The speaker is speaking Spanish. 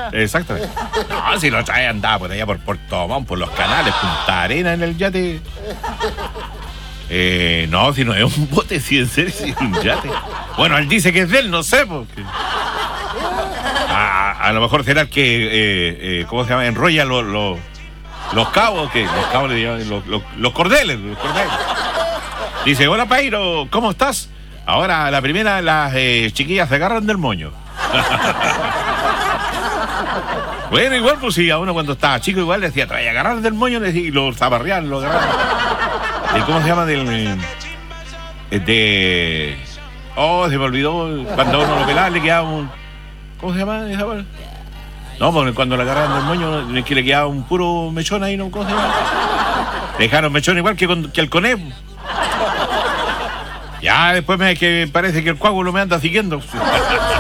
Exactamente. No, si lo trae andaba por allá por Puerto Montt, por los canales, Punta Arena en el yate. No, si no es un bote, si en serio, si es un yate. Bueno, él dice que es de él, no sé, porque... A lo mejor será el que, ¿cómo se llama? Enrolla los cabos, que los cabos le llaman, los cordeles. Dice, hola Pairo, ¿cómo estás? Ahora, la primera, las chiquillas se agarran del moño. Bueno, igual, pues sí, a uno cuando estaba chico igual le decía, trae, agarrar del moño, y lo zaparreaban, lo agarraban. ¿Cómo se llama? Oh, se me olvidó, cuando uno lo pelaba le quedaba un... ¿Cómo se llama esa palabra? No, porque cuando le agarraban del moño es que le quedaba un puro mechón ahí, ¿no? ¿Cómo se llama? Dejaron mechón igual que el conejo. Ya después que parece que el coágulo me anda siguiendo.